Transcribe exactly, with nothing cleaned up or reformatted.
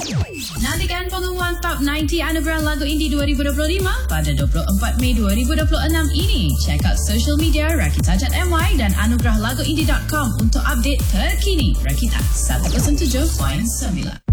Nantikan pengumuman Top sembilan puluh Anugerah Lagu Indie dua ribu dua puluh lima pada dua puluh empat Mei dua ribu dua puluh enam ini. Check out social media Rakita dot M Y dan anugerah lagu indie dot com untuk update terkini. Rakita seratus tujuh perpuluhan sembilan.